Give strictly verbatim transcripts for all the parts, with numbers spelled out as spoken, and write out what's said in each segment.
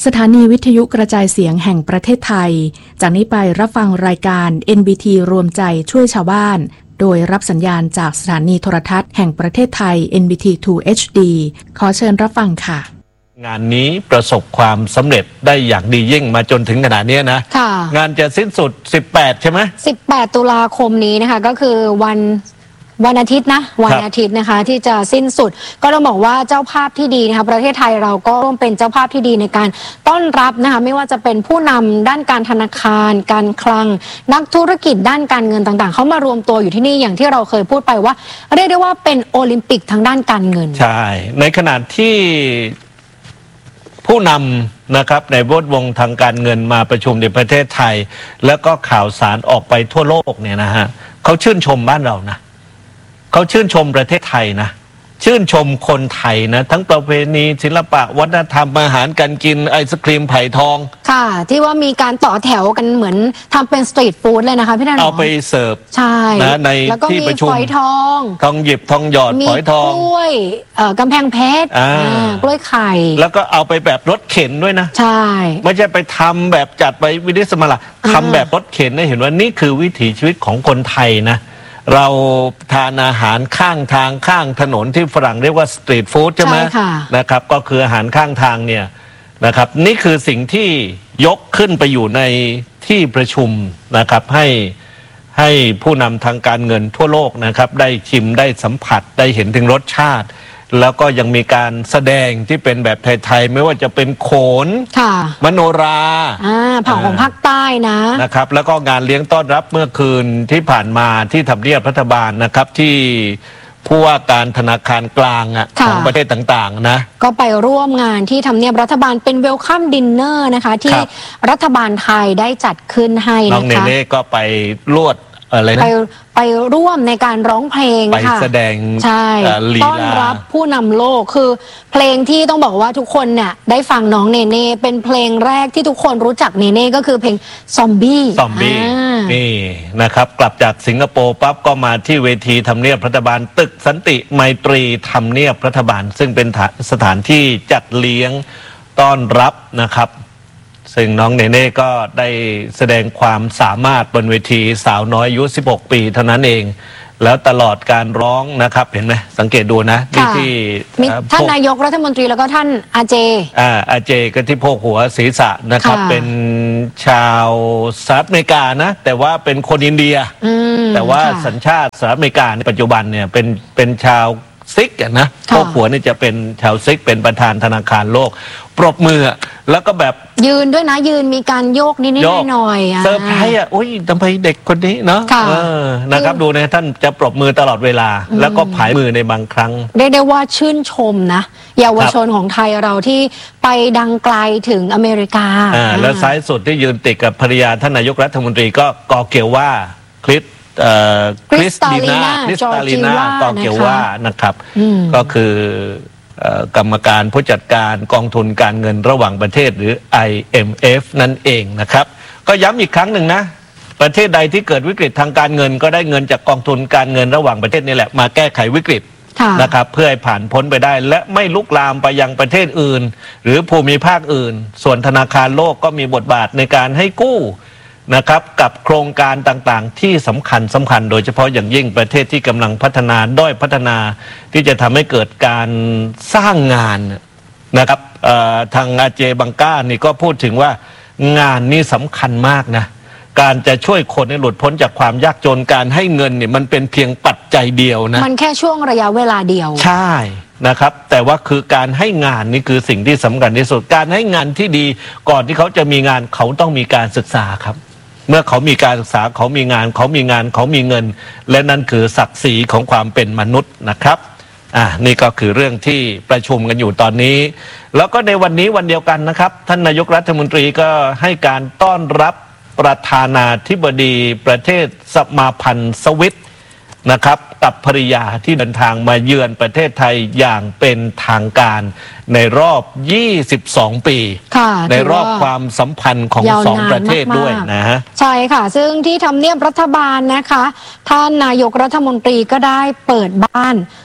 สถานีวิทยุกระจายเสียงแห่งประเทศไทยจากนี้ไปรับฟังรายการ เอ็น บี ที รวมใจช่วยชาวบ้านโดยรับสัญญาณจากสถานีโทรทัศน์แห่งประเทศไทย เอ็น บี ที ทู เอช ดี ขอเชิญรับฟังค่ะงานนี้ประสบความสำเร็จได้อย่างดียิ่งมาจนถึงขนาดนี้นะค่ะงานจะสิ้นสุดสิบแปดใช่ไหมสิบแปดตุลาคมนี้นะคะก็คือวันวันอาทิตย์นะวันอาทิตย์นะคะที่จะสิ้นสุดก็ต้องบอกว่าเจ้าภาพที่ดีนะคะประเทศไทยเราก็ร่วมเป็นเจ้าภาพที่ดีในการต้อนรับนะคะไม่ว่าจะเป็นผู้นำด้านการธนาคารการคลังนักธุรกิจด้านการเงินต่างๆเขามารวมตัวอยู่ที่นี่อย่างที่เราเคยพูดไปว่าเรียกได้ว่าเป็นโอลิมปิกทางด้านการเงินใช่ในขณะที่ผู้นำนะครับในแวดวงทางการเงินมาประชุมในประเทศไทยแล้วก็ข่าวสารออกไปทั่วโลกเนี่ยนะฮะเขาชื่นชมบ้านเรานะเขาชื่นชมประเทศไทยนะชื่นชมคนไทยนะทั้งประเพณีศิลปะวัฒนธรรมอาหารการกินไอศครีมไผ่ทองค่ะที่ว่ามีการต่อแถวกันเหมือนทำเป็นสตรีทฟู้ดเลยนะคะพี่นันเอาไปเสิร์ฟใช่นะในที่ประชุมฝอยทองทองหยิบทองหยอดฝอยทองมีกล้วยกำแพงเพชรกล้วยไข่แล้วก็เอาไปแบบรถเข็นด้วยนะใช่ไม่ใช่ไปทำแบบจัดไปวินิสมาละทำแบบรถเข็นให้เห็นว่านี่คือวิถีชีวิตของคนไทยนะเราทานอาหารข้างทางข้างถนนที่ฝรั่งเรียกว่าสตรีทฟู้ดใช่ไหมนะครับก็คืออาหารข้างทางเนี่ยนะครับนี่คือสิ่งที่ยกขึ้นไปอยู่ในที่ประชุมนะครับให้ให้ผู้นำทางการเงินทั่วโลกนะครับได้ชิมได้สัมผัสได้เห็นถึงรสชาติแล้วก็ยังมีการแสดงที่เป็นแบบไทยๆไม่ว่าจะเป็นโขนมโนราเผ่าของภาคใต้นะนะครับแล้วก็งานเลี้ยงต้อนรับเมื่อคืนที่ผ่านมาที่ทำเนียบรัฐบาลนะครับที่ผู้ว่าการธนาคารกลางของประเทศต่างๆนะก็ไปร่วมงานที่ทำเนียบรัฐบาลเป็นเวลคัมดินเนอร์นะคะที่รัฐบาลไทยได้จัดขึ้นให้นะคะน้องเนเน่ก็ไปลวดอะไรนะไปไปร่วมในการร้องเพลงค่ะไปแสดงใช่ต้อนรับผู้นำโลกคือเพลงที่ต้องบอกว่าทุกคนเนี่ยได้ฟังน้องเนเน่เป็นเพลงแรกที่ทุกคนรู้จักเนเน่ก็คือเพลงซอมบี้ซอมบี้นี่นะครับกลับจากสิงคโปร์ปั๊บก็มาที่เวทีทำเนียบรัฐบาลตึกสันติไมตรีทำเนียบรัฐบาลซึ่งเป็นสถานที่จัดเลี้ยงต้อนรับนะครับซึ่งน้องเนเน่ก็ได้แสดงความสามารถบนเวทีสาวน้อยอายุสิบหกปีเท่านั้นเองแล้วตลอดการร้องนะครับเห็นไหมสังเกตดูนะที่ที่ท่านนายกรัฐมนตรีแล้วก็ท่านอาเจอ่าอาเจก็ที่โพกหัวศีรษะนะครับเป็นชาวสหรัฐอเมริกานะแต่ว่าเป็นคนอินเดียแต่ว่าสัญชาติสหรัฐอเมริกาในปัจจุบันเนี่ยเป็นเป็นชาวซิกนะโพกหัวนี่จะเป็นชาวซิกเป็นประธานธนาคารโลกปรบมือแล้วก็แบบยืนด้วยนะยืนมีการโยกนิดๆหน่อยๆเซอร์ไพรส์อ่ะโอ้ยทำไมเด็กคนนี้เนาะเออนะครับดูนะท่านจะปรบมือตลอดเวลาแล้วก็ผายมือในบางครั้งได้ได้ว่าชื่นชมนะเยาวชนของไทยเราที่ไปดังไกลถึงอเมริกาอ่าแล้วซ้ายสุดที่ยืนติดกับภรรยาท่านนายกรัฐมนตรีก็กอเกลว่าคริสคริสติน่าคริสตาลีน่ากอเกลว่านะครับก็คือกรรมการผู้จัดการกองทุนการเงินระหว่างประเทศหรือ ไอ เอ็ม เอฟ นั่นเองนะครับก็ย้ำอีกครั้งหนึ่งนะประเทศใดที่เกิดวิกฤตทางการเงินก็ได้เงินจากกองทุนการเงินระหว่างประเทศนี่แหละมาแก้ไขวิกฤตนะครับเพื่อให้ผ่านพ้นไปได้และไม่ลุกลามไปยังประเทศอื่นหรือภูมิภาคอื่นส่วนธนาคารโลกก็มีบทบาทในการให้กู้นะครับกับโครงการต่างๆที่สำคัญสำคัญโดยเฉพาะอย่างยิ่งประเทศที่กำลังพัฒนาด้อยพัฒนาที่จะทำให้เกิดการสร้างงานนะครับทางอาเจบังก้านี่ก็พูดถึงว่างานนี้สำคัญมากนะการจะช่วยคนให้หลุดพ้นจากความยากจนการให้เงินเนี่ยมันเป็นเพียงปัจจัยเดียวนะมันแค่ช่วงระยะเวลาเดียวใช่นะครับแต่ว่าคือการให้งานนี่คือสิ่งที่สำคัญที่สุดการให้งานที่ดีก่อนที่เขาจะมีงานเขาต้องมีการศึกษาครับเมื่อเขามีการศึกษาเขามีงานเขามีงานเขามีเงินและนั่นคือศักดิ์ศรีของความเป็นมนุษย์นะครับอ่านี่ก็คือเรื่องที่ประชุมกันอยู่ตอนนี้แล้วก็ในวันนี้วันเดียวกันนะครับท่านนายกรัฐมนตรีก็ให้การต้อนรับประธานาธิบดีประเทศสมาพันธ์สวิตนะครับกับภริยาที่เดินทางมาเยือนประเทศไทยอย่างเป็นทางการในรอบยี่สิบสองปีในรอบความสัมพันธ์ของสองประเทศด้วยนะฮะใช่ค่ะซึ่งที่ทำเนียบรัฐบาลนะคะท่านนายกรัฐมนตรีก็ได้เปิดบ้าน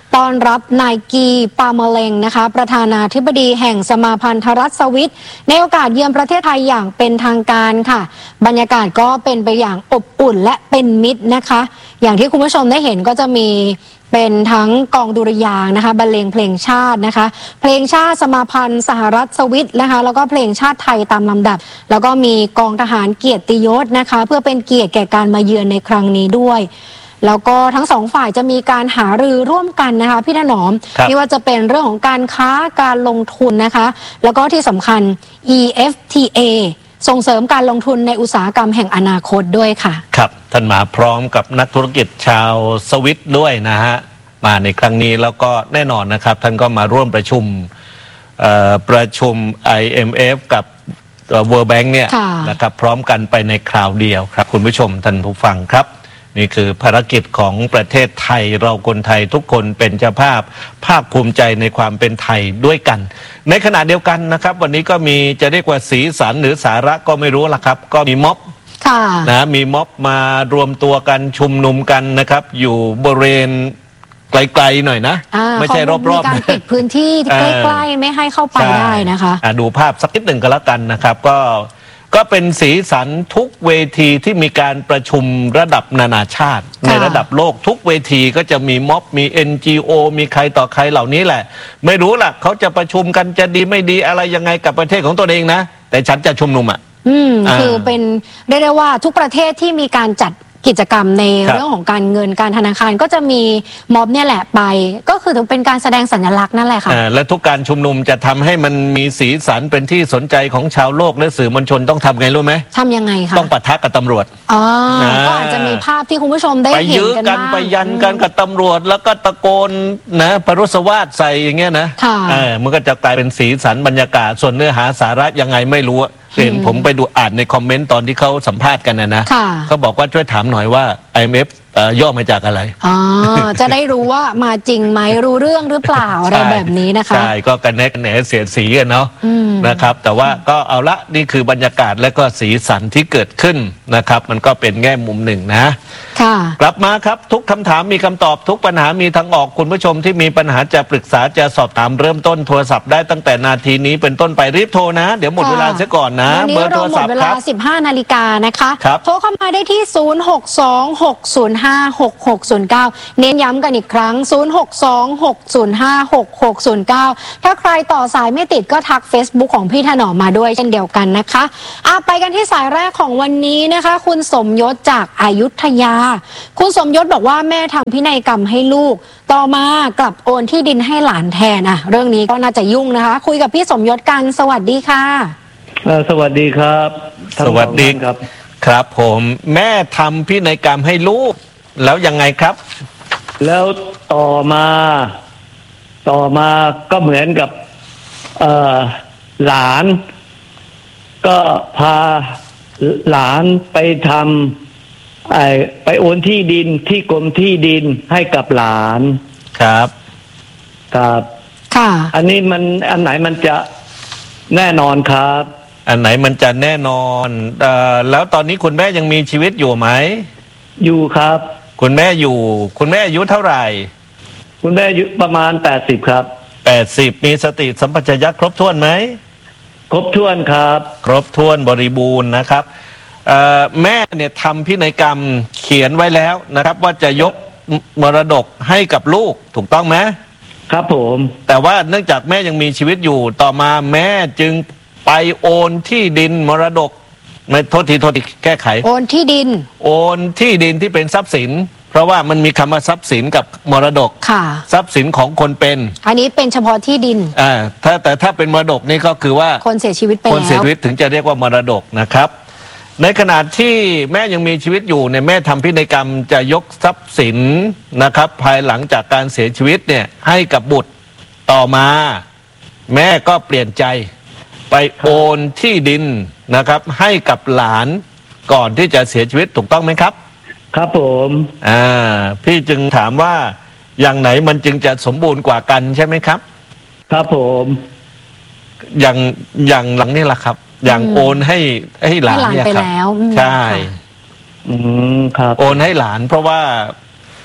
ต้อนรับนายกีปาเมเลงนะคะประธานาธิบดีแห่งสมาพันธรัฐสวิตในโอกาสเยือนประเทศไทยอย่างเป็นทางการค่ะบรรยากาศก็เป็นไปอย่างอบอุ่นและเป็นมิตรนะคะอย่างที่คุณผู้ชมได้เห็นก็จะมีเป็นทั้งกองดุริยางค์นะคะบรรเลงเพลงชาตินะคะเพลงชาติสมาพันธ์สหรัฐสวิตนะคะแล้วก็เพลงชาติไทยตามลำดับแล้วก็มีกองทหารเกียรติยศนะคะเพื่อเป็นเกียรติแก่การมาเยือนในครั้งนี้ด้วยแล้วก็ทั้งสองฝ่ายจะมีการหารือร่วมกันนะคะพี่ถนอมไม่ว่าจะเป็นเรื่องของการค้าการลงทุนนะคะแล้วก็ที่สำคัญ อี เอฟ ที เอ ส่งเสริมการลงทุนในอุตสาหกรรมแห่งอนาคตด้วยค่ะครับท่านมาพร้อมกับนักธุรกิจชาวสวิตด้วยนะฮะมาในครั้งนี้แล้วก็แน่นอนนะครับท่านก็มาร่วมประชุมประชุม ไอ เอ็ม เอฟ กับ World Bank เนี่ยนะครับพร้อมกันไปในคราวเดียวครับคุณผู้ชมท่านผู้ฟังครับนี่คือภารกิจของประเทศไทยเราคนไทยทุกคนเป็นเจ้าภาพภาคภูมิใจในความเป็นไทยด้วยกันในขณะเดียวกันนะครับวันนี้ก็มีจะเรียกว่าสีสันหรือสาระก็ไม่รู้ละครับก็มีม็อบนะมีม็อบมารวมตัวกันชุมนุมกันนะครับอยู่บริเวณไกลๆหน่อยนะไม่ใช่รอบๆมีการปิดพื้นที่ใกล้ๆไม่ให้เข้าไปได้นะคะดูภาพสักนิดหนึ่งก็แล้วกันนะครับก็ก็เป็นสีสันทุกเวทีที่มีการประชุมระดับนานาชาติในระดับโลกทุกเวทีก็จะมีม็อบมี เอ็น จี โอ มีใครต่อใครเหล่านี้แหละไม่รู้ล่ะเขาจะประชุมกันจะดีไม่ดีอะไรยังไงกับประเทศของตัวเองนะแต่ฉันจะชุมนุมอ่ะอืมคือเป็นเรียกได้ว่าทุกประเทศที่มีการจัดกิจกรรมในเรื่องของการเงินการธนาคารก็จะมีม็อบเนี่ยแหละไปก็คือถือเป็นการแสดงสัญลักษณ์นั่นแหละค่ะและทุกการชุมนุมจะทำให้มันมีสีสันเป็นที่สนใจของชาวโลกและสื่อมวลชนต้องทำไงรู้ไหมทำยังไงคะต้องปะทะกับตำรวจอ๋อก็อาจจะมีภาพที่คุณผู้ชมได้เห็นกันบ้างไปยันกันกับตำรวจแล้วก็ตะโกนนะปรุสวาทใส่อย่างเงี้ยนะมันก็จะกลายเป็นสีสันบรรยากาศส่วนเนื้อหาสาระยังไงไม่รู้เห็นผมไปดูอ่านในคอมเมนต์ตอนที่เขาสัมภาษณ์กันนะนะเขาบอกว่าช่วยถามหน่อยว่า ไอ เอ็ม เอฟ ย่อมาจากอะไรอ๋อจะได้รู้ว่ามาจริงไหมรู้เรื่องหรือเปล่าอะไรแบบนี้นะคะใช่ก็กันแนกันแหนเสียดสีกันเนาะนะครับแต่ว่าก็เอาละนี่คือบรรยากาศและก็สีสันที่เกิดขึ้นนะครับมันก็เป็นแง่มุมหนึ่งนะค่ะกลับมาครับทุกคำถามมีคำตอบทุกปัญหามีทางออกคุณผู้ชมที่มีปัญหาจะปรึกษาจะสอบถามเริ่มต้นโทรศัพท์ได้ตั้งแต่นาทีนี้เป็นต้นไปรีบโทรนะเดี๋ยวหมดเวลาเสียก่อนนะเบอร์โทรศัพท์ครับสิบห้านาฬิกานะคะโทรเข้ามาได้ที่ศูนย์ หก สอง หก ศูนย์ ห้า หก หก ศูนย์ เก้าเน้นย้ำกันอีกครั้งศูนย์ หก สอง หก ศูนย์ ห้า หก หก ศูนย์ เก้าถ้าใครต่อสายไม่ติดก็ทัก Facebook ของพี่ถนอมมาด้วยเช่นเดียวกันนะคะอ่ะไปกันที่สายแรกของวันนี้นะคะคุณสมยศจากอยุธยาคุณสมยศบอกว่าแม่ทำพินัยกรรมให้ลูกต่อมากลับโอนที่ดินให้หลานแทนอ่ะเรื่องนี้ก็น่าจะยุ่งนะคะคุยกับพี่สมยศกันสวัสดีค่ะสวัสดีครับสวัสดีครับครับผมแม่ทำพินัยกรรมให้ลูกแล้วยังไงครับแล้วต่อมาต่อมาก็เหมือนกับเอ่อหลานก็พาหลานไปทำไอ้ไปโอนที่ดินที่กรมที่ดินให้กับหลานครับครับค่ะอันนี้มันอันไหนมันจะแน่นอนครับอันไหนมันจะแน่นอนเอ่อแล้วตอนนี้คุณแม่ยังมีชีวิตอยู่ไหมอยู่ครับคุณแม่อยู่คุณแม่อายุเท่าไหร่คุณแม่อายุประมาณแปดสิบครับแปดสิบมีสติสัมปชัญญะครบถ้วนไหมครบถ้วนครับครบถ้วนบริบูรณ์นะครับแม่เนี่ยทำพินัยกรรมเขียนไว้แล้วนะครับว่าจะยกมรดกให้กับลูกถูกต้องไหมครับผมแต่ว่าเนื่องจากแม่ยังมีชีวิตอยู่ต่อมาแม่จึงไปโอนที่ดินมรดกไม่โทษทีโทษทีแก้ไขโอนที่ดินโอนที่ดินที่เป็นทรัพย์สินเพราะว่ามันมีคำว่าทรัพย์สินกับมรดกค่ะทรัพย์สินของคนเป็นอันนี้เป็นเฉพาะที่ดินอ่าถ้าแต่ถ้าเป็นมรดกนี่ก็คือว่าคนเสียชีวิตไปแล้วคนเสียชีวิตถึงจะเรียกว่ามรดกนะครับในขณะที่แม่ยังมีชีวิตอยู่เนี่ยแม่ทำพินัยกรรมจะยกทรัพย์สินนะครับภายหลังจากการเสียชีวิตเนี่ยให้กับบุตรต่อมาแม่ก็เปลี่ยนใจไปโอนที่ดินนะครับให้กับหลานก่อนที่จะเสียชีวิตถูกต้องไหมครับครับผมอ่าพี่จึงถามว่าอย่างไหนมันจึงจะสมบูรณ์กว่ากันใช่ไหมครับครับผมอย่างอย่างหลังนี่แหละครับอย่างโอนให้ให้หลานเนี่ยครับใช่อืมครับโอนให้หลานเพราะว่าเ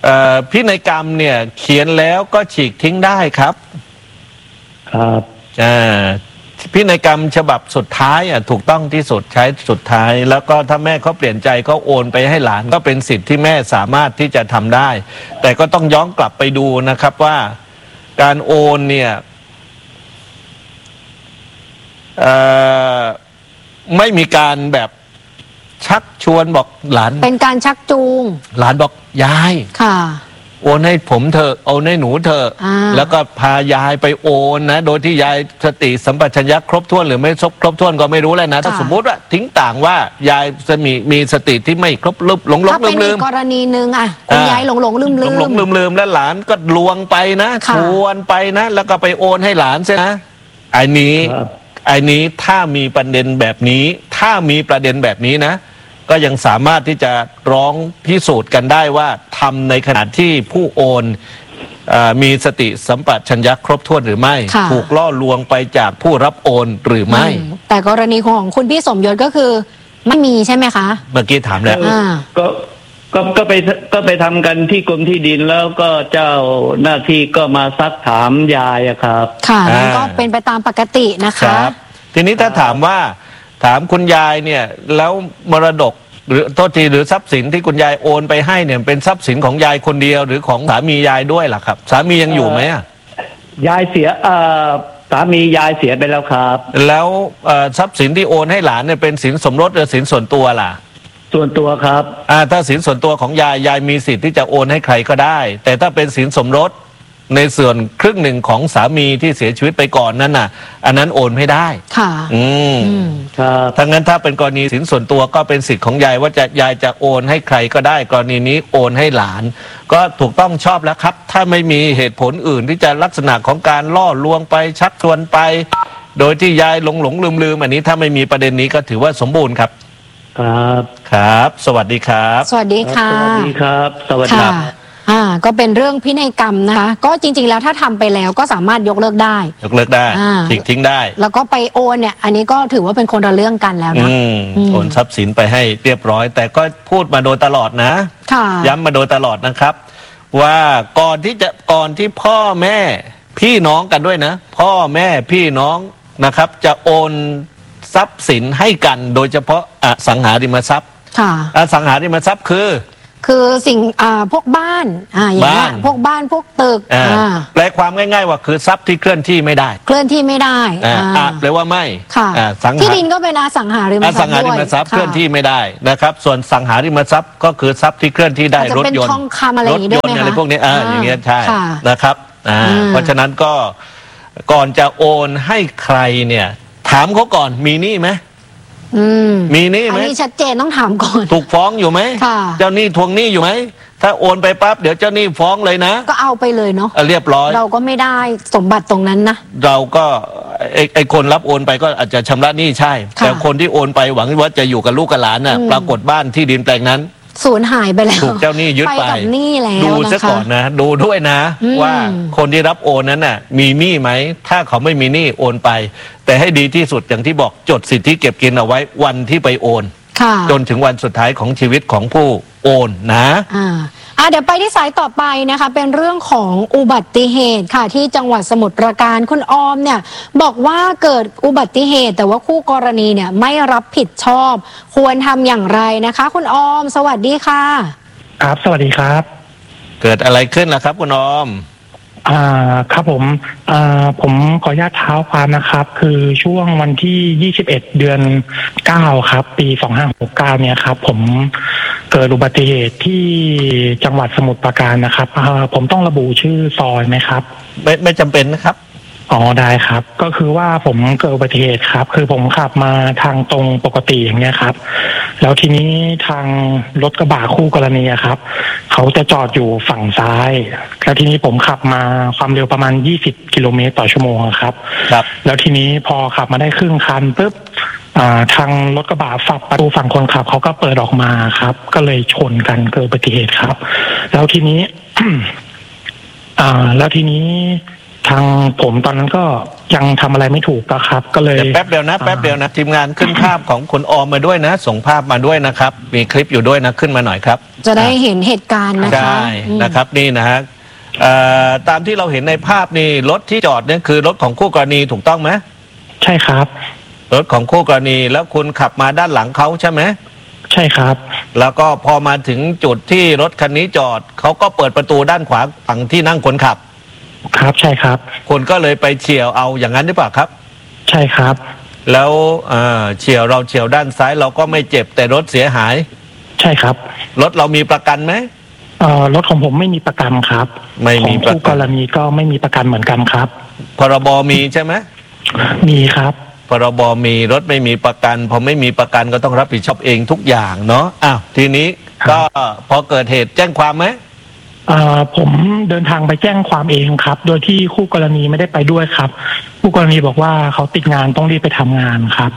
พินัยกรรมเนี่ยเขียนแล้วก็ฉีกทิ้งได้ครับครับพินัยกรรมฉบับสุดท้ายอ่ะถูกต้องที่สุดใช้สุดท้ายแล้วก็ถ้าแม่เขาเปลี่ยนใจเขาโอนไปให้หลานก็เป็นสิทธิ์ที่แม่สามารถที่จะทำได้แต่ก็ต้องย้อนกลับไปดูนะครับว่าการโอนเนี่ยไม่มีการแบบชักชวนบอกหลานเป็นการชักจูงหลานบอกยายค่ะโอนให้ผมเถอะโอนให้หนูเถอะแล้วก็พายายไปโอนนะโดยที่ยายสติสัมปชัญญะครบถ้วนหรือไม่ครบถ้วนก็ไม่รู้แล้วนะถ้าสมมุติว่าทิ้งต่างว่ายายจะมีมีสติที่ไม่ครบลืมหลงหลงลืมลืมกรณีหนึ่งอ่ะคุณยายหลงหลงลืมลืมหลงลืมลืมแล้วหลานก็ลวงไปนะชวนไปนะแล้วก็ไปโอนให้หลานใช่ไหมไอ้นี้ไอ้นี้ถ้ามีประเด็นแบบนี้ถ้ามีประเด็นแบบนี้นะก็ยังสามารถที่จะร้องพิสูจน์กันได้ว่าทำในขณะที่ผู้โอนมีสติสัมปชัญญะครบถ้วนหรือไม่ถูกล่อลวงไปจากผู้รับโอนหรือไม่แต่กรณีของคุณพี่สมยศก็คือไม่มีใช่ไหมคะเมื่อกี้ถามแล้วก็ก็ก็ไปก็ไปทำกันที่กรมที่ดินแล้วก็เจ้าหน้าที่ก็มาซักถามยายครับค่ะนั่นก็เป็นไปตามปกตินะคะทีนี้ถ้าถามว่าถามคุณยายเนี่ยแล้วมรดกหรือโทษทีหรือทรัพย์สินที่คุณยายโอนไปให้เนี่ยเป็นทรัพย์สินของยายคนเดียวหรือของสามียายด้วยล่ะครับสามียังอยู่ไหมอ่ะยายเสียเอ่อสามียายเสียไปแล้วครับแล้วทรัพย์สินที่โอนให้หลานเนี่ยเป็นสินสมรสหรือสินส่วนตัวล่ะส่วนตัวครับอ่าถ้าสินส่วนตัวของยายยายมีสิทธิ์ที่จะโอนให้ใครก็ได้แต่ถ้าเป็นสินสมรสในส่วนครึ่งหนึ่งของสามีที่เสียชีวิตไปก่อนนั่นน่ะอันนั้นโอนไม่ได้ค่ะอืมครับถ้างั้นถ้าเป็นกรณีสินส่วนตัวก็เป็นสิทธิ์ของยายว่าจะยายจะโอนให้ใครก็ได้กรณีนี้โอนให้หลานก็ถูกต้องชอบแล้วครับถ้าไม่มีเหตุผลอื่นที่จะลักษณะของการล่อลวงไปชักชวนไปโดยที่ยายหลงหลงลืมลืมอันนี้ถ้าไม่มีประเด็นนี้ก็ถือว่าสมบูรณ์ครับครับครับสวัสดีครับสวัสดีค่ะสวัสดีครับสวัสดีครับอ่าก็เป็นเรื่องพินัยกรรมนะคะก็จริงๆแล้วถ้าทำไปแล้วก็สามารถยกเลิกได้ยกเลิกได้ทิ้งทิ้งได้แล้วก็ไปโอนเนี่ยอันนี้ก็ถือว่าเป็นคนละเรื่องกันแล้วนะโอนทรัพย์สินไปให้เรียบร้อยแต่ก็พูดมาโดยตลอดนะย้ำมาโดยตลอดนะครับว่าก่อนที่จะก่อนที่พ่อแม่พี่น้องกันด้วยนะพ่อแม่พี่น้องนะครับจะโอนทรัพย์สินให้กันโดยเฉพาะอสังหาริมทรัพย์อสังหาริมทรัพย์คือคือสิ่งอ่าพวกบ้านอ่าอย่างเงี้ยพวกบ้านพวกตึกอ่าแปลความง่ายๆว่าคือทรัพย์ที่เคลื่อนที่ไม่ได้เคลื่อนที่ไม่ได้อ่าแปลว่าไม่ค่ะที่ดินก็เป็นอสังหาริมทรัพย์ด้วยอสังหาริมทรัพย์เคลื่อนที่ไม่ได้นะครับส่วนสังหาริมทรัพย์ก็คือทรัพย์ที่เคลื่อนที่ได้รถยนต์ทองคำอะไรอย่างเงี้ยอะไรพวกนี้อ่าอย่างเงี้ยใช่นะครับอ่าเพราะฉะนั้นก็ก่อนจะโอนให้ใครเนี่ยถามเขาก่อนมีหนี้ไหมมีหนี้ไหมอันนี้ชัดเจนต้องถามก่อนถูกฟ้องอยู่ไหมเจ้าหนี้ทวงหนี้อยู่ไหมถ้าโอนไปปั๊บเดี๋ยวเจ้าหนี้ฟ้องเลยนะก็เอาไปเลยเนาะเรียบร้อยเราก็ไม่ได้สมบัติตรงนั้นนะเราก็ไอ้ไอ้คนรับโอนไปก็อาจจะชำระหนี้ใช่แต่คนที่โอนไปหวังว่าจะอยู่กับลูกกับหลานน่ะปรากฏบ้านที่ดินแปลงนั้นสูญหายไปแล้วถูกเจ้าหนี้ยึดไปกับหนี้แล้วดูซะก่อนนะดูด้วยนะว่าคนที่รับโอนนั้นน่ะมีหนี้ไหมถ้าเขาไม่มีหนี้โอนไปแต่ให้ดีที่สุดอย่างที่บอกจดสิทธิเก็บกินเอาไว้วันที่ไปโอนจนถึงวันสุดท้ายของชีวิตของผู้โอนนะอ่าอ่ะเดี๋ยวไปที่สายต่อไปนะคะเป็นเรื่องของอุบัติเหตุค่ะที่จังหวัดสมุทรปราการคุณออมเนี่ยบอกว่าเกิดอุบัติเหตุแต่ว่าคู่กรณีเนี่ยไม่รับผิดชอบควรทำอย่างไรนะคะคุณออมสวัสดีค่ะครับสวัสดีครับเกิดอะไรขึ้นล่ะครับคุณออมอ่าครับผมอ่าผมขออนุญาตเท้าความนะครับคือช่วงวันที่ยี่สิบเอ็ดเดือนเก้าครับปีสองห้าหกเก้าเนี่ยครับผมเกิดอุบัติเหตุที่จังหวัดสมุทรปราการนะครับผมต้องระบุชื่อซอยไหมครับไม่ไม่จำเป็นนะครับอ๋อได้ครับก็คือว่าผมเกิดอุบัติเหตุครับคือผมขับมาทางตรงปกติอย่างเงี้ยครับแล้วทีนี้ทางรถกระบะคู่กรณีครับเขาจะจอดอยู่ฝั่งซ้ายแล้วทีนี้ผมขับมาความเร็วประมาณยี่สิบกิโลเมตรต่อชั่วโมงครับครับแล้วทีนี้พอขับมาได้ครึ่งคันปุ๊บทางรถกระบะฝั่งประตูฝั่งคนขับเขาก็เปิดออกมาครับก็เลยชนกันเกิดอุบัติเหตุครับแล้วทีนี้ อ่าแล้วทีนี้ทางผมตอนนั้นก็ยังทำอะไรไม่ถูกก็ครับก็เลยแป๊บเดียวนะแป๊บเดียวนะทีมงานขึ้นภาพของคุณออมมาด้วยนะส่งภาพมาด้วยนะครับมีคลิปอยู่ด้วยนะขึ้นมาหน่อยครับจะได้เห็นเหตุการณ์นะคะใช่นะครับนี่นะฮะตามที่เราเห็นในภาพนี่รถที่จอดเนี่ยคือรถของคู่กรณีถูกต้องไหมใช่ครับรถของคู่กรณีแล้วคุณขับมาด้านหลังเขาใช่ไหมใช่ครับแล้วก็พอมาถึงจุดที่รถคันนี้จอดเขาก็เปิดประตูด้านขวาฝั่งที่นั่งคนขับครับใช่ครับคุณก็เลยไปเฉี่ยวเอาอย่างนั้นหรือเปล่าครับใช่ครับแล้วเฉี่ยวเราเฉี่ยวด้านซ้ายเราก็ไม่เจ็บแต่รถเสียหายใช่ครับรถเรามีประกันไหมเอ่อรถของผมไม่มีประกันครับไม่มีประกันคู่กรณีก็ไม่มีประกันเหมือนกันครับพรบมีใช่ไหมมีครับพรบมีรถไม่มีประกันพอไม่มีประกันก็ต้องรับผิดชอบเองทุกอย่างเนาะอ้าวทีนี้ก็พอเกิดเหตุแจ้งความไหมอ่าผมเดินทางไปแจ้งความเองครับโดยที่คู่กรณีไม่ได้ไปด้วยครับคู่กรณีบอกว่าเขาติดงานต้องรีบไปทำงานครับ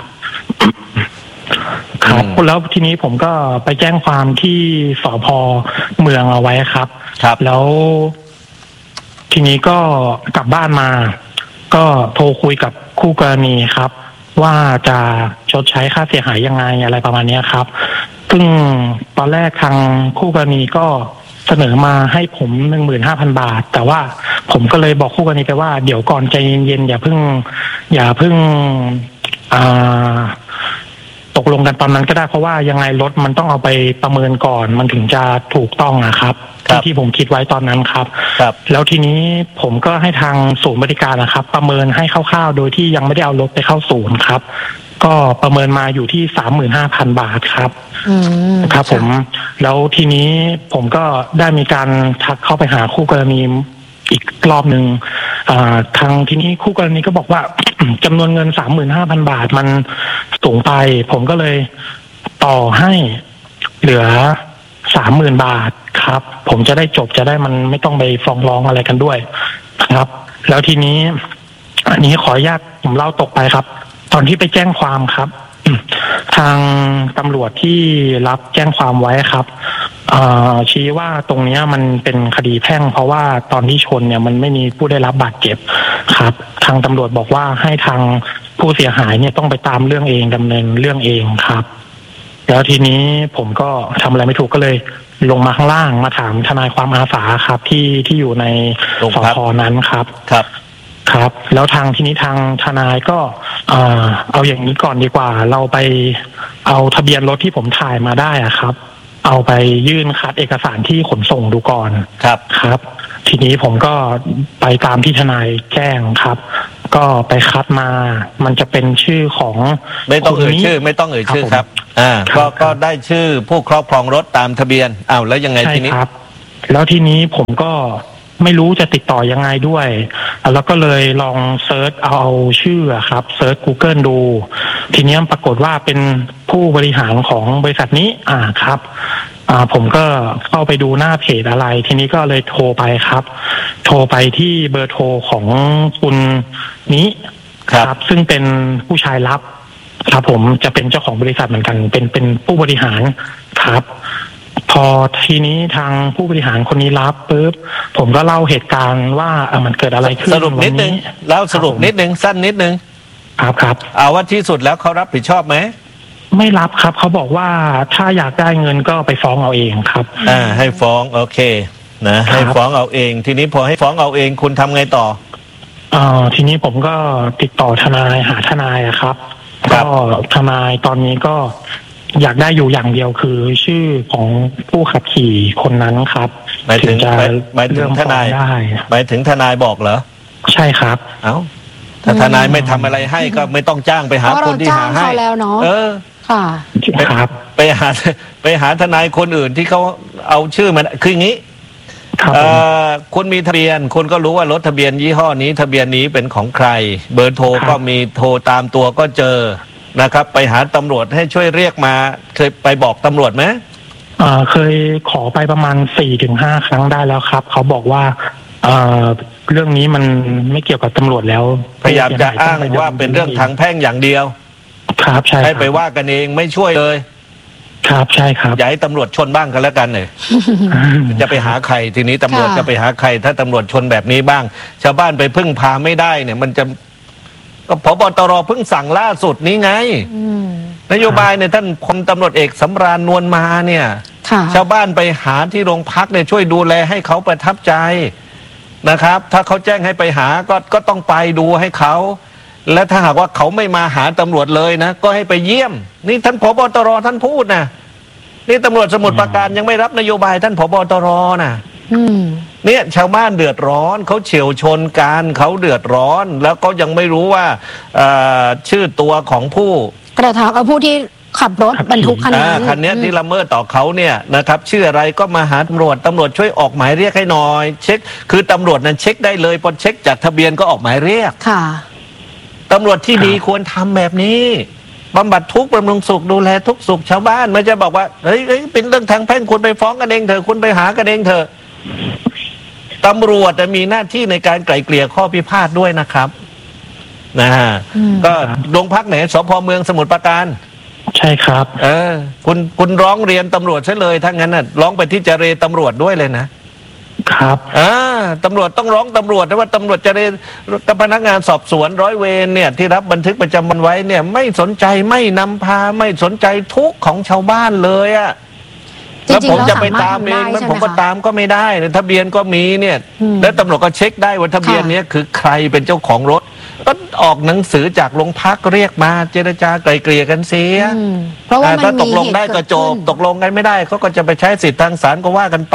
ครับแล้วทีนี้ผมก็ไปแจ้งความที่สภ.เมืองเอาไว้ครับครับแล้วทีนี้ก็กลับบ้านมาก็โทรคุยกับคู่กรณีครับว่าจะชดใช้ค่าเสียหายยังไงอะไรประมาณนี้ครับซึ่งตอนแรกทางคู่กรณีก็เสนอมาให้ผมหนึ่งหมื่นห้าพันบาทแต่ว่าผมก็เลยบอกคู่กรณีไปว่าเดี๋ยวก่อนใจเย็นๆอย่าเพิ่งอย่าเพิ่งอ่าตกลงกันตอนนั้นก็ได้เพราะว่ายังไงรถมันต้องเอาไปประเมินก่อนมันถึงจะถูกต้องอะครับที่ที่ผมคิดไว้ตอนนั้นครับแล้วทีนี้ผมก็ให้ทางศูนย์บริการนะครับประเมินให้คร่าวๆโดยที่ยังไม่ได้เอารถไปเข้าศูนย์ครับก็ประเมินมาอยู่ที่สามหมื่นห้าพันบาทครับครับผมแล้วทีนี้ผมก็ได้มีการทักเข้าไปหาคู่กรณีอีกรอบหนึ่งทางทีนี้คู่กรณีก็บอกว่า จำนวนเงินสามหมื่นห้าพันบาทมันสูงไปผมก็เลยต่อให้เหลือสามหมื่นบาทครับผมจะได้จบจะได้มันไม่ต้องไปฟ้องร้องอะไรกันด้วยครับแล้วทีนี้อันนี้ขออนุญาตผมเล่าตกไปครับตอนที่ไปแจ้งความครับทางตำรวจที่รับแจ้งความไว้ครับชี้ว่าตรงนี้มันเป็นคดีแพ่งเพราะว่าตอนที่ชนเนี่ยมันไม่มีผู้ได้รับบาดเจ็บครับทางตำรวจบอกว่าให้ทางผู้เสียหายเนี่ยต้องไปตามเรื่องเองดำเนินเรื่องเองครับแล้วทีนี้ผมก็ทำอะไรไม่ถูกก็เลยลงมาข้างล่างมาถามทนายความอาสาครับที่ที่อยู่ในสภ.นั้นครับครับครับแล้วทางที่นี้ทางทนายก็เอ่อเอาอย่างนี้ก่อนดีกว่าเราไปเอาทะเบียนรถที่ผมถ่ายมาได้อะครับเอาไปยื่นคัดเอกสารที่ขนส่งดูก่อนครับครับทีนี้ผมก็ไปตามที่ทนายแจ้งครับก็ไปคัดมามันจะเป็นชื่อของไม่ต้องเอ่ยชื่อไม่ต้องเอ่ยชื่อครับอ่าก็ก็ได้ชื่อผู้ครอบครองรถตามทะเบียนอ้าวแล้วยังไงทีนี้ครับแล้วทีนี้ผมก็ไม่รู้จะติดต่อยังไงด้วยแล้วก็เลยลองเซิร์ชเอาชื่อครับเซิร์ช Google ดูทีนี้ปรากฏว่าเป็นผู้บริหารของบริษัทนี้อ่าครับอ่าผมก็เข้าไปดูหน้าเพจอะไรทีนี้ก็เลยโทรไปครับโทรไปที่เบอร์โทรของคุณนี้ครับซึ่งเป็นผู้ชายรับครับผมจะเป็นเจ้าของบริษัทเหมือนกันเป็นเป็นผู้บริหารครับพอทีนี้ทางผู้บริหารคนนี้รับปุ๊บผมก็เล่าเหตุการณ์ว่ามันเกิดอะไรขึ้นสรุปนิดนึงแล้วสรุปนิดนึงสั้นนิดนึงครับครับเอาว่าที่สุดแล้วเขารับผิดชอบไหมไม่รับครับเขาบอกว่าถ้าอยากได้เงินก็ไปฟ้องเอาเองครับอ่าให้ฟ้องโอเคนะให้ฟ้องเอาเองทีนี้พอให้ฟ้องเอาเองคุณทำไงต่ออ่าทีนี้ผมก็ติดต่อทนายหาทนายครับก็ทนายตอนนี้ก็อยากได้อยู่อย่างเดียวคือชื่อของผู้ขับขี่คนนั้นครับหมายถึงหมายถึงทนายหมายถึงทนายบอกเหรอใช่ครับเอ้าถ้าทนายไม่ทำอะไรให้ก็ไม่ต้องจ้างไปหาคนที่หาให้แล้วเนาะเออค่ะครับไปหาไปหาทนายคนอื่นที่เขาเอาชื่อมันคืออย่างนี้คุณมีทะเบียนคุณก็รู้ว่ารถทะเบียนยี่ห้อนี้ทะเบียนนี้เป็นของใครเบอร์โทรก็มีโทรตามตัวก็เจอนะครับไปหาตำรวจให้ช่วยเรียกมาเคยไปบอกตำรวจไหมอ่าเคยขอไปประมาณสี่ถึงห้าครั้งได้แล้วครับเขาบอกว่าเอ่อเรื่องนี้มันไม่เกี่ยวกับตำรวจแล้วพยายามจะอ้างว่าเป็นเรื่องทางแพ่งอย่างเดียวครับใช่ให้ไปว่ากันเองไม่ช่วยเลยครับใช่ครับอย่าให้ตำรวจชนบ้างกันแล้วกันเลยจะไปหาใครทีนี้ตำรวจจะไปหาใครถ้าตำรวจชนแบบนี้บ้างชาวบ้านไปพึ่งพาไม่ได้เนี่ยมันจะก็ผบ.ตร.เพิ่งสั่งล่าสุดนี้ไงนโยบายเนี่ยท่านพลตำรวจเอกสำราญนวลมาเนี่ยชาวบ้านไปหาที่โรงพักเนี่ยช่วยดูแลให้เขาประทับใจนะครับถ้าเขาแจ้งให้ไปหาก็ก็ต้องไปดูให้เขาและถ้าหากว่าเขาไม่มาหาตำรวจเลยนะก็ให้ไปเยี่ยมนี่ท่านผบ.ตร.ท่านพูดนะนี่ตำรวจสมุทรปราการยังไม่รับนโยบายท่านผบ.ตร.นะเนี่ยชาวบ้านเดือดร้อนเขาเฉี่ยวชนกันเขาเดือดร้อนแล้วก็ยังไม่รู้ว่าชื่อตัวของผู้กระทำผู้ที่ขับรถบรรทุกคันนั้นคันนี้ที่ละเมิดต่อเขาเนี่ยนะครับชื่ออะไรก็มาหาตำรวจตำรวจช่วยออกหมายเรียกให้หน่อยเช็คคือตำรวจนั้นเช็คได้เลยพอเช็คจากทะเบียนก็ออกหมายเรียกค่ะตำรวจที่ดีควรทำแบบนี้บำบัดทุกข์บำรุงสุขดูแลทุกสุขชาวบ้านไม่จะบอกว่าเฮ้ยเป็นเรื่องทางแพ่งคุณไปฟ้องกันเองเถอะคุณไปหากันเองเถอะตำรวจจะมีหน้าที่ในการไกล่เกลี่ยข้อพิพาทด้วยนะครับนะฮะก็โรงพักไหนสพ.เมืองสมุทรปราการใช่ครับเออคุณคุณร้องเรียนตำรวจใช่เลยถ้างั้นน่ะร้องไปที่เจรตำรวจด้วยเลยนะครับอ่าตำรวจต้องร้องตำรวจนะว่าตำรวจเจรกับพนักงานสอบสวนร้อยเวรเนี่ยที่รับบันทึกประจำวันไว้เนี่ยไม่สนใจไม่นำพาไม่สนใจทุกข์ของชาวบ้านเลยอะแล้วผมจะไปตามเองมันผมก็ตามก็ไม่ได้ทะเบียนก็มีเนี่ยแล้วตำรวจก็เช็คได้ว่าทะเบียนนี้คือใครเป็นเจ้าของรถก็ออกหนังสือจากโรงพักเรียกมาเจรจาไกลเกลี่ยกันเสียเพราะว่าถ้าตกลงได้ก็จบตกลงกันไม่ได้เขาก็จะไปใช้สิทธิทางศาลก็ว่ากันไป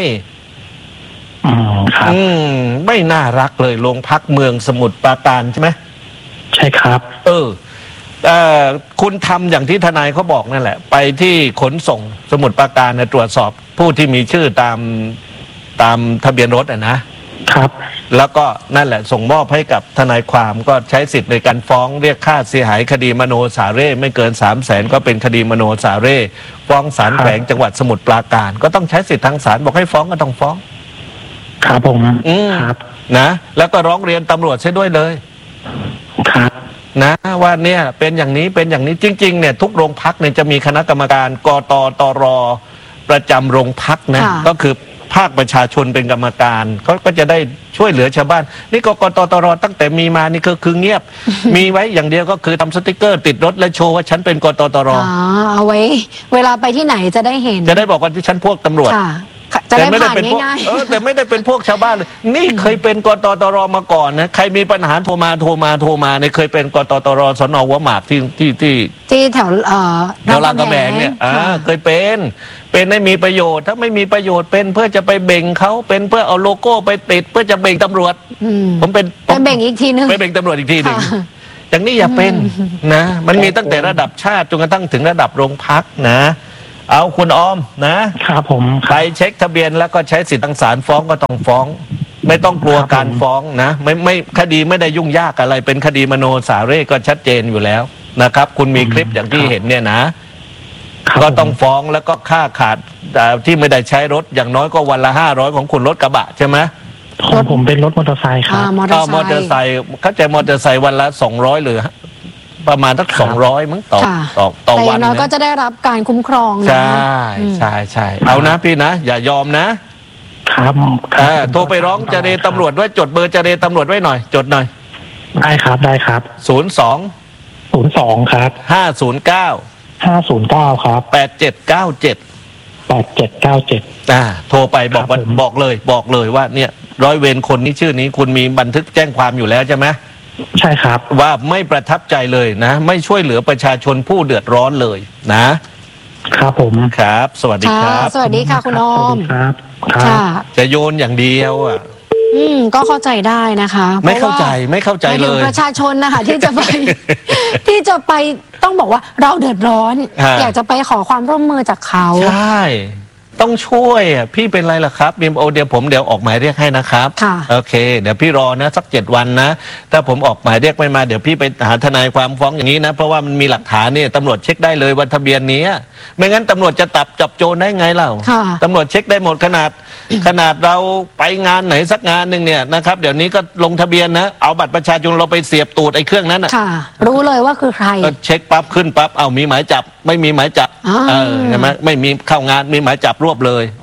อืมไม่น่ารักเลยโรงพักเมืองสมุทรปราการใช่ไหมใช่ครับเออคุณทำอย่างที่ทนายเขาบอกนั่นแหละไปที่ขนส่งสมุทรปราการตรวจสอบผู้ที่มีชื่อตามตามทะเบียนรถอ่ะนะครับแล้วก็นั่นแหละส่งมอบให้กับทนายความก็ใช้สิทธิ์ในการฟ้องเรียกค่าเสียหายคดีมโนสาเร่ไม่เกินสามแสนก็เป็นคดีมโนสาเร่ฟ้องศาลแขวงจังหวัดสมุทรปราการก็ต้องใช้สิทธิ์ทางศาลบอกให้ฟ้องก็ต้องฟ้องครับผมครับนะแล้วก็ร้องเรียนตำรวจใช่ด้วยเลยครับนะว่าเนี่ยเป็นอย่างนี้เป็นอย่างนี้จริงๆเนี่ยทุกโรงพักเนี่ยจะมีคณะกรรมการกตตรประจำโรงพักนะก็คือภาคประชาชนเป็นกรรมการเขาก็จะได้ช่วยเหลือชาวบ้านนี่กกตตรตั้งแต่มีมานี่คือคือเงียบ มีไว้อย่างเดียวก็คือทำสติกเกอร์ติดรถและโชว์ว่าฉันเป็นกตตรอ๋อเอาไว้เวลาไปที่ไหนจะได้เห็นจะได้บอกว่าที่ฉันพวกตำรวจแต่ไม่ได้เป็นพวกเออแต่ไม่ได้เป็นพวกชาวบ้านเลยนี่เคยเป็นกตตรมาก่อนนะใครมีปัญหาโทรมาโทรมาโทรมาเนี่ยเคยเป็นกตตรสน.หัวหมากที่ที่ที่ที่แถวเอ่อแถวรามคำแหงเนี่ยอ่าเคยเป็นเป็นให้มีประโยชน์ถ้าไม่มีประโยชน์เป็นเพื่อจะไปเบ่งเขาเป็นเพื่อเอาโลโก้ไปติดเพื่อจะเบ่งตำรวจผมเป็นไปเบ่งอีกทีนึงไปเบ่งตำรวจอีกทีนึงอย่างนี้อย่าเป็นนะมันมีตั้งแต่ระดับชาติจนกระทั่งถึงระดับโรงพักนะเอาคุณออมนะครับผมใครเช็คทะเบียนแล้วก็ใช้สิทธิทางศาลฟ้องก็ต้องฟ้องไม่ต้องกลัวการฟ้องนะไม่ไม่คดีไม่ได้ยุ่งยากอะไรเป็นคดีมโนสาเร่ก็ชัดเจนอยู่แล้วนะครับคุณมีคลิปอย่างที่เห็นเนี่ยนะก็ต้องฟ้องแล้วก็ค่าขาดที่ไม่ได้ใช้รถอย่างน้อยก็วันละห้าร้อยของคุณรถกระบะใช่ไหมรถผมเป็นรถมอเตอร์ไซค์ครับมอเตอร์ไซค์เข้าใจมอเตอร์ไซค์วันละสองร้อยหรือประมาณสักสองร้อยมั้งต่อต่อต่อวันแต่เราก็จะได้รับการคุ้มครองใช่ใช่ใช่เอานะพี่นะอย่ายอมนะครับโทรไปร้องเจรตำรวจด้วยจดเบอร์เจรตำรวจไว้หน่อยจดหน่อยได้ครับได้ครับศูนย์สองศูนย์สองครับห้าศูนย์เก้าห้าศูนย์เก้าครับแปดเจ็ดเก้าเจ็ดแปดเจ็ดเก้าเจ็ดอ่าโทรไปบอกว่าบอกเลยบอกเลยว่าเนี่ยร้อยเวรคนนี้ชื่อนี้คุณมีบันทึกแจ้งความอยู่แล้วใช่ไหมใช่ครับว่าไม่ประทับใจเลยนะไม่ช่วยเหลือประชาชนผู้เดือดร้อนเลยนะครับผมครับสวัสดีครับสวัสดีค่ะคุณออมครับค่ะจะโยนอย่างเดียวอ่ะอืมก็เข้าใจได้นะคะไม่เข้าใจไม่เข้าใจเลยประชาชนนะคะที่จะไปที่จะไปต้องบอกว่าเราเดือดร้อนอยากจะไปขอความร่วมมือจากเขาใช่ต้องช่วยอ่ะพี่เป็นไรล่ะครับบีมโอเดี๋ยวผมเดี๋ยวออกหมายเรียกให้นะครับโอเคเดี๋ยวพี่รอนะสักเจ็ดวันนะถ้าผมออกหมายเรียกไม่มาเดี๋ยวพี่ไปหาทนายความฟ้องอย่างนี้นะเพราะว่ามันมีหลักฐานเนี่ยตำรวจเช็คได้เลยว่าทะเบียนนี้ไม่งั้นตำรวจจะตับจับโจรได้ไงเล่าตำรวจเช็คได้หมดขนาดขนาดเราไปงานไหนสักงานหนึ่งเนี่ยนะครับเดี๋ยวนี้ก็ลงทะเบียนนะเอาบัตรประชาชนเราไปเสียบตูดไอ้เครื่องนั้นอ่ะรู้เลยว่าคือใครก็เช็คปั๊บขึ้นปั๊บเอามีหมายจับไม่มีหมายจับเออใช่ไหมไม่มีเข้างานมีหมายจับรวบเลย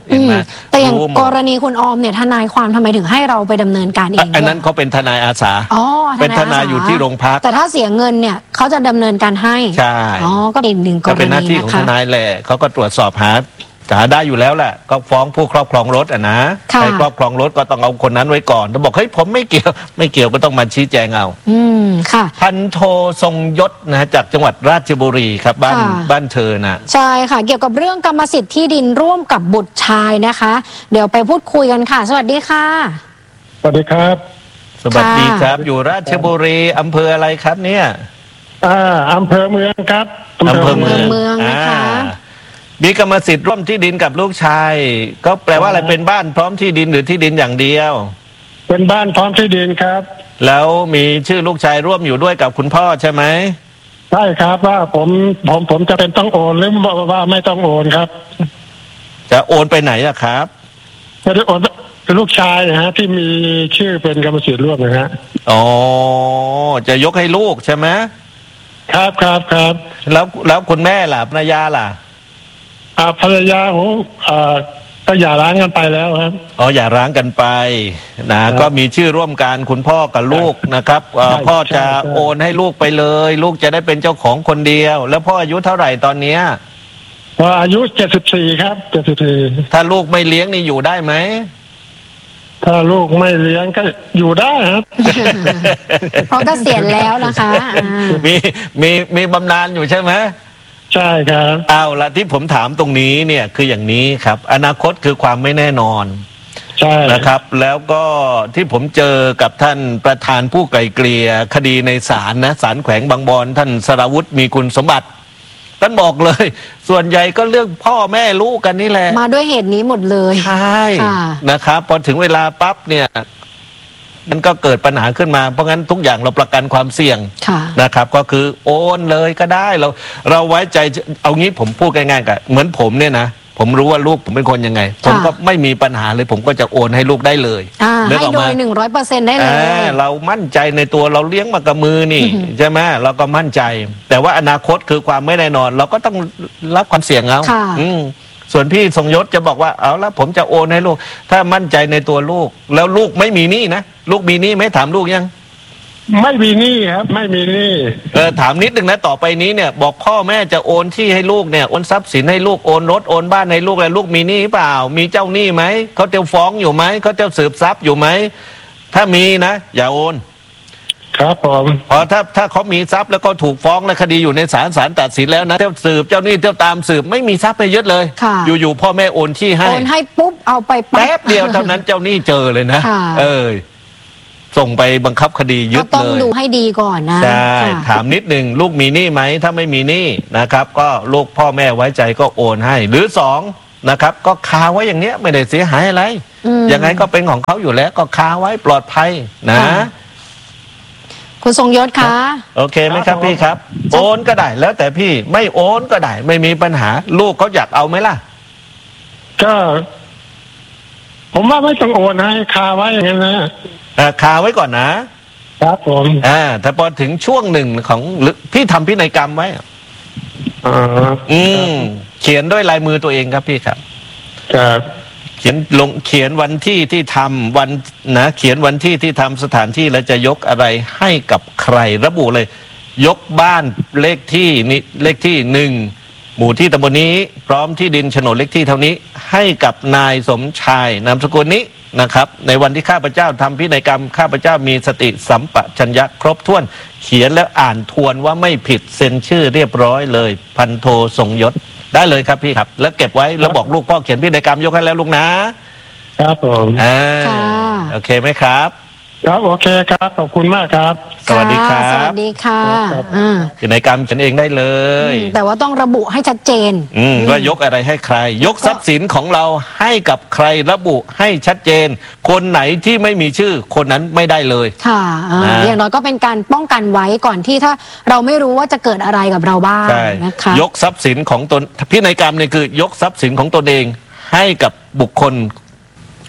เห็นไหมแต่อย่างกรณีคุณออมเนี่ยทนายความทำไมถึงให้เราไปดำเนินการเองอันนั้นเขาเป็นทนายอาสาอ๋อเป็นทนายอยู่ที่โรงพักแต่ถ้าเสียเงินเนี่ยเขาจะดำเนินการให้ใช่อ๋อก็เป็นหนึ่งกรณีนะคะเป็นหน้าที่ของทนายแหละเขาก็ตรวจสอบหาหาได้อยู่แล้วแหละก็ฟ้องผู้ครอบครองรถอ่ะนะใครครอบครองรถก็ต้องเอาคนนั้นไว้ก่อนถ้าบอกเฮ้ยผมไม่เกี่ยวไม่เกี่ยวก็ต้องมาชี้แจงเอาอืมค่ะพันโททรงยศนะจากจังหวัดราชบุรีครับบ้านบ้านเธอนะใช่ค่ะเกี่ยวกับเรื่องกรรมสิทธิ์ที่ดินร่วมกับบุตรชายนะคะเดี๋ยวไปพูดคุยกันค่ะสวัสดีค่ะสวัสดีครับสวัสดีครับอยู่ราชบุรีอำเภออะไรครับเนี่ยอ่าอำเภอเมืองครับอำเภอเมืองเมืองนะคะมีกรรมสิทธิ์ร่วมที่ดินกับลูกชายก็แปลว่าอะไรเป็นบ้านพร้อมที่ดินหรือที่ดินอย่างเดียวเป็นบ้านพร้อมที่ดินครับแล้วมีชื่อลูกชายร่วมอยู่ด้วยกับคุณพ่อใช่ไหมใช่ครับว่าผมผมผมจะเป็นต้องโอนหรือว่าไม่ต้องโอนครับจะโอนไปไหนอะครับจะได้โอนเป็นลูกชายนะฮะที่มีชื่อเป็นกรรมสิทธิ์ร่วมนะฮะอ๋อจะยกให้ลูกใช่ไหมครับครับครับแล้วแล้วคุณแม่ล่ะภรรยาล่ะภรรยาผมก็หย่าร้างกันไปแล้วครับอ๋อหย่าร้างกันไปนะก็มีชื่อร่วมกันคุณพ่อกับลูกนะครับพ่อจะโอนให้ลูกไปเลยลูกจะได้เป็นเจ้าของคนเดียวแล้วพ่ออายุเท่าไหร่ตอนเนี้ยพ่ออายุเจ็ดสิบสี่ครับเจ็ดสิบสี่ถ้าลูกไม่เลี้ยงนี่อยู่ได้ไหมถ้าลูกไม่เลี้ยงก็อยู่ได้ครับเพราะเกษียณแล้วนะคะมีมีมีบำนาญอยู่ใช่ไหมใช่ครับเอาละที่ผมถามตรงนี้เนี่ยคืออย่างนี้ครับอนาคตคือความไม่แน่นอนใช่นะครับแล้วก็ที่ผมเจอกับท่านประธานผู้ไกล่เกลี่ยคดีในศาลนะศาลแขวงบางบอนท่านสรวุฒิมีคุณสมบัติท่านบอกเลยส่วนใหญ่ก็เรื่องพ่อแม่ลูกกันนี่แหละมาด้วยเหตุนี้หมดเลยใช่นะครับพอถึงเวลาปั๊บเนี่ยมันก็เกิดปัญหาขึ้นมาเพราะงั้นทุกอย่างเราประกันความเสี่ยงนะครับก็คือโอนเลยก็ได้เราเราไว้ใจเอางี้ผมพูดง่ายๆกันเหมือนผมเนี่ยนะผมรู้ว่าลูกผมเป็นคนยังไงผมก็ไม่มีปัญหาเลยผมก็จะโอนให้ลูกได้เลยให้โดยหนึ่งร้อยเปอร์เซ็นต์ได้เลยเรามั่นใจในตัวเราเลี้ยงมากับมือนี่ใช่ไหมเราก็มั่นใจแต่ว่าอนาคตคือความไม่แน่นอนเราก็ต้องรับความเสี่ยงเอาส่วนพี่ทรงยศจะบอกว่าเอาละผมจะโอนให้ลูกถ้ามั่นใจในตัวลูกแล้วลูกไม่มีหนี้นะลูกมีหนี้ไหมถามลูกยังไม่มีหนี้ครับไม่มีหนี้เออถามนิดนึงนะต่อไปนี้เนี่ยบอกพ่อแม่จะโอนที่ให้ลูกเนี่ยโอนทรัพย์สินให้ลูกโอนรถโอนบ้านให้ลูกแล้วลูกมีหนี้เปล่ามีเจ้าหนี้ไหมเขาเจ้าฟ้องอยู่ไหมเขาเจ้าสืบทรัพย์อยู่ไหมถ้ามีนะอย่าโอนครับผมพอถ้าถ้าเขามีทรัพย์แล้วก็ถูกฟ้องและคดีอยู่ในศาลศาลตัดสินแล้วนะเจ้าสืบเจ้าหนี้เจ้าตามสืบไม่มีทรัพย์ไปยึดเลยอยู่ๆพ่อแม่โอนที่ให้โอนให้ปุ๊บเอาไปแป๊บเดียวเท่านั้นเจ้าหนี้เจอเลยนะเออส่งไปบังคับคดียึดเลยก็ต้องดูให้ดีก่อนนะใช่ถามนิดหนึ่งลูกมีหนี้ไหมถ้าไม่มีหนี้นะครับก็ลูกพ่อแม่ไว้ใจก็โอนให้หรือสองนะครับก็คาไว้อย่างเนี้ยไม่ได้เสียหายอะไรยังไงก็เป็นของเขาอยู่แล้วก็คาไว้ปลอดภัยนะคุณทรงยศคะโอเคไหมครับพี่ครับโอนก็ได้แล้วแต่พี่ไม่โอนก็ได้ไม่มีปัญหาลูกเขาอยากเอาไหมล่ะก็ผมว่าไม่ต้องโอนให้คาไว้อย่างนั้นนะคาไว้ก่อนนะครับผมอ่าแต่พอถึงช่วงหนึ่งของพี่ทำพินัยกรรมไว้อ่าอืมเขียนด้วยลายมือตัวเองครับพี่ครับครับเขียนลงเขียนวันที่ที่ทำวันนะเขียนวันที่ที่ทำสถานที่แล้วจะยกอะไรให้กับใครระบุเลยยกบ้านเลขที่นี่เลขที่หนึ่งหมู่ที่ตำบลนี้พร้อมที่ดินโฉนดเลขที่เท่านี้ให้กับนายสมชายนามสกุลนี้นะครับในวันที่ข้าพเจ้าทำพินัยกรรมข้าพเจ้ามีสติสัมปชัญญะครบถ้วนเขียนแล้วอ่านทวนว่าไม่ผิดเซ็นชื่อเรียบร้อยเลยพันโททรงยศได้เลยครับพี่ครับแล้วเก็บไว้แล้วบอกลูกพ่อเขียนพินัยกรรมยกให้แล้วลูกนะครับผมอ่าโอเคไหมครับครับโอเคครับขอบคุณมากครับสวัสดีครับสวัสดีค่ะพินัยกรรมฉันเองได้เลยแต่ว่าต้องระบุให้ชัดเจนว่ายกอะไรให้ใครยกทรัพย์สินของเราให้กับใครระบุให้ชัดเจนคนไหนที่ไม่มีชื่อคนนั้นไม่ได้เลยค่ะอย่างน้อยก็เป็นการป้องกันไว้ก่อนที่ถ้าเราไม่รู้ว่าจะเกิดอะไรกับเราบ้างนะคะยกทรัพย์สินของตนพินัยกรรมเนี่ยคือยกทรัพย์สินของตนเองให้กับบุคคล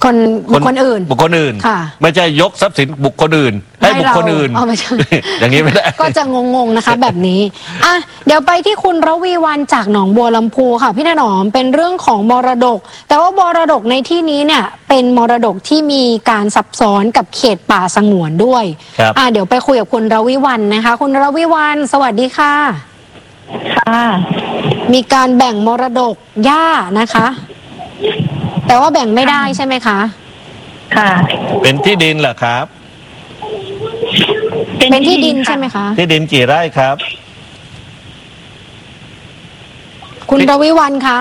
คนบุคคลอื่นบุคคลอื่นค่ะไม่ใช่ยกทรัพย์สินบุคคลอื่นให้บุคคลอื่นเอาไม่ใช่อย่างนี้ไม่ได้ก็จะงงๆนะคะแบบนี้อ่ะเดี๋ยวไปที่คุณระวีวรรณจากหนองบัวลำพูค่ะพี่ถนอมเป็นเรื่องของมรดกแต่ว่ามรดกในที่นี้เนี่ยเป็นมรดกที่มีการซับซ้อนกับเขตป่าสงวนด้วยอ่ะเดี๋ยวไปคุยกับคุณระวีวรรณนะคะคุณระวีวรรณสวัสดีค่ะค่ะมีการแบ่งมรดกหญ้านะคะแต่ว่าแบ่งไม่ได้ใช่ไหมคะค่ะเป็นที่ดินเหรอครับเป็นที่ดินใช่ไหมคะที่ดินกี่ไร่ครับคุณระวิวรรณคะ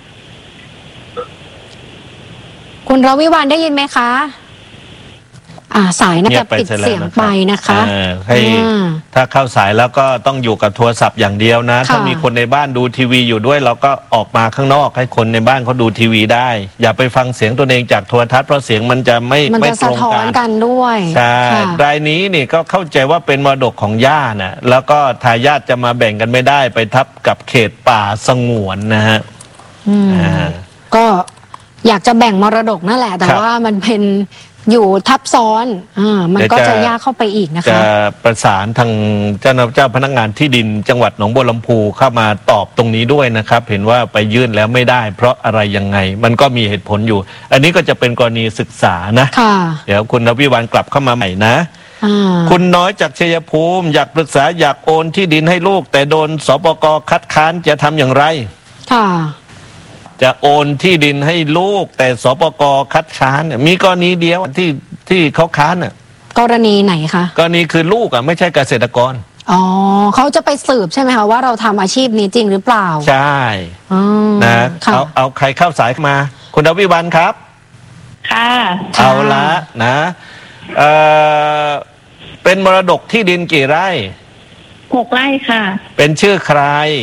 คุณระวิวรรณได้ยินไหมคะอ่าสายน่าจะปิดเสียงไปนะคะให้ถ้าเข้าสายแล้วก็ต้องอยู่กับโทรศัพท์อย่างเดียวนะถ้ามีคนในบ้านดูทีวีอยู่ด้วยเราก็ออกมาข้างนอกให้คนในบ้านเขาดูทีวีได้อย่าไปฟังเสียงตัวเองจากโทรทัศน์เพราะเสียงมันจะไม่ไม่ตรงกันกันด้วยใช่รายนี้นี่ก็เข้าใจว่าเป็นมรดกของย่านะแล้วก็ทายาทจะมาแบ่งกันไม่ได้ไปทับกับเขตป่าสงวนนะฮะก็อยากจะแบ่งมรดกนั่นแหละแต่ว่ามันเป็นอยู่ทับซ้อนอ่ามันก็จะยากเข้าไปอีกนะคะจะประสานทางเจ้าเจ้าพนักงานที่ดินจังหวัดหนองบัวลำพูเข้ามาตอบตรงนี้ด้วยนะครับเห็นว่าไปยื่นแล้วไม่ได้เพราะอะไรยังไงมันก็มีเหตุผลอยู่อันนี้ก็จะเป็นกรณีศึกษานะเดี๋ยวคุณนวิวรรณกลับเข้ามาใหม่นะคุณน้อยจากชัยภูมิอยากปรึกษาอยากโอนที่ดินให้ลูกแต่โดนสปก.คัดค้านจะทำอย่างไรค่ะจะโอนที่ดินให้ลูกแต่สปก.คัดค้านเนี่ยมีกรณีเดียวที่ที่เขาค้านน่ะกรณีไหนคะกรณีคือลูกอ่ะไม่ใช่เกษตรกรอ๋อเขาจะไปสืบใช่ไหมคะว่าเราทำอาชีพนี้จริงหรือเปล่าใช่นะเอาเอาใครเข้าสายมาคุณดวิวรรณครับค่ะเอาละนะเออเป็นมรดกที่ดินกี่ไร่หกไร่ค่ะเป็นชื่อใคร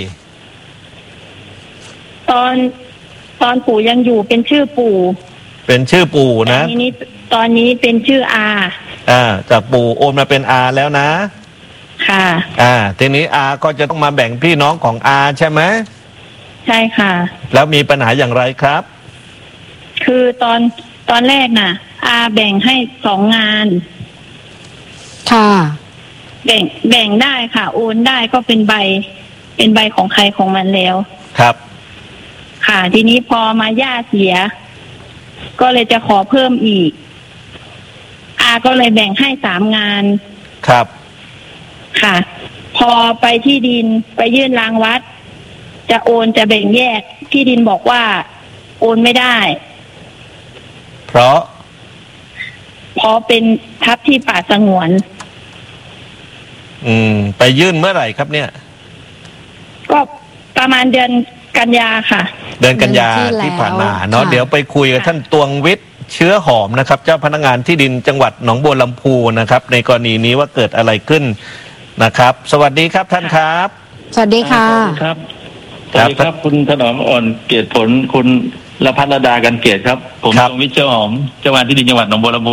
ตอนตอนปู่ยังอยู่เป็นชื่อปู่เป็นชื่อปู่นะตอนนี้ตอนนี้เป็นชื่ออาอ่าจากปู่โอนมาเป็นอาแล้วนะค่ะอ่าทีนี้อาก็จะต้องมาแบ่งพี่น้องของอาใช่ไหมใช่ค่ะแล้วมีปัญหาอย่างไรครับคือตอนตอนแรกน่ะอาแบ่งให้สองงานค่ะแบ่งแบ่งได้ค่ะโอนได้ก็เป็นใบเป็นใบของใครของมันแล้วครับค่ะทีนี้พอมาย่าเสียก็เลยจะขอเพิ่มอีกอาก็เลยแบ่งให้สามงานครับค่ะพอไปที่ดินไปยื่นรางวัดจะโอนจะแบ่งแยกที่ดินบอกว่าโอนไม่ได้เพราะเพราะเป็นทับที่ป่าสงวนอืมไปยื่นเมื่อไหร่ครับเนี่ยก็ประมาณเดือนกันยาค่ะเดือนกันยาที่ผ่านมาเนาะเดี๋ยวไปคุยกับท่านตวงวิทย์เชื้อหอมนะครับเจ้าพนักงานที่ดินจังหวัดหนองบัวลำพูนะครับในกรณีนี้ว่าเกิดอะไรขึ้นนะครับสวัสดีครับท่านครับสวัสดีค่ะครับสวัสดีครับคุณถนอมอ่อนเกียรติผลคุณละพัฒรดากันเกียรติครับผมตวงวิทย์เชื้อหอมเจ้าพนักงานที่ดินจังหวัดหนองบัวลำพู